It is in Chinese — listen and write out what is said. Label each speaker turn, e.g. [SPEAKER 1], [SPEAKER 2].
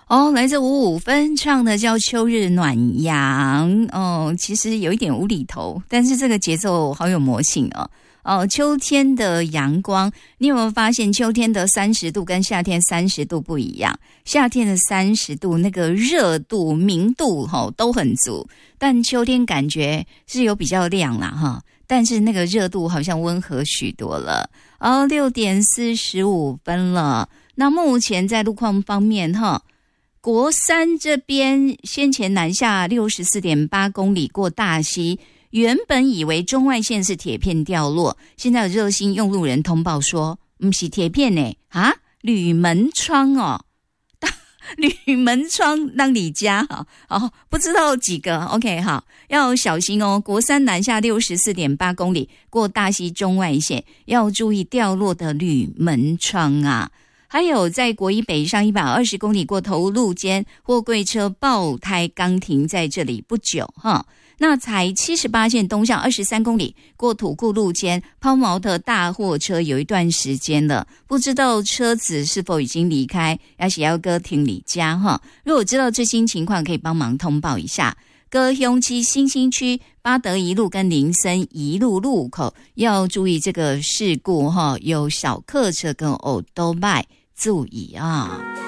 [SPEAKER 1] 来自55分唱的叫《秋日暖阳》其实有一点无厘头，但是这个节奏好有魔性秋天的阳光，你有没有发现秋天的30度跟夏天30度不一样？夏天的30度那个热度、明度都很足，但秋天感觉是有比较亮啦但是那个热度好像温和许多了。6点45分了。那目前在路况方面国三这边先前南下 64.8 公里过大溪，原本以为中外线是铁片掉落，现在有热心用路人通报说不是铁片呢铝门窗铝门窗让你家不知道几个 OK 好，要小心国三南下 64.8 公里过大溪中外线，要注意掉落的铝门窗啊。还有在国一北上120公里过头路间，货柜车爆胎刚停在这里不久那才78线东向23公里过土库路间，抛锚的大货车有一段时间了，不知道车子是否已经离开，要是要搁停你家如果知道最新情况可以帮忙通报一下。高雄市新兴区八德一路跟林森一路路口要注意这个事故有小客车跟欧多拜注意啊。